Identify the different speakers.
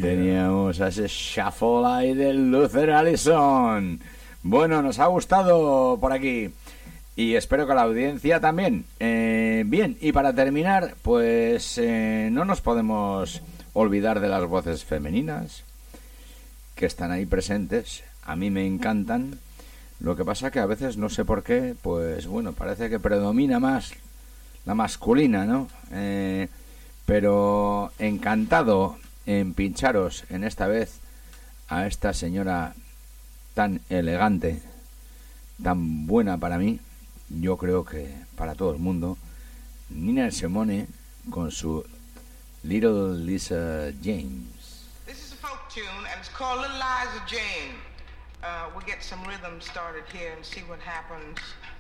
Speaker 1: teníamos a ese shuffle ahí del Luther Allison. Bueno, nos ha gustado por aquí y espero que la audiencia también. Bien, y para terminar, pues no nos podemos olvidar de las voces femeninas que están ahí presentes. A mí me encantan. Lo que pasa que a veces no sé por qué, pues bueno, parece que predomina más la masculina, ¿no? Pero encantado en pincharos en esta vez a esta señora tan elegante, tan buena para mí, yo creo que para todo el mundo, Nina Simone con su Little Lisa James.
Speaker 2: This is a folk tune and it's called Little Liza Jane. We'll get some rhythm started here and see what happens.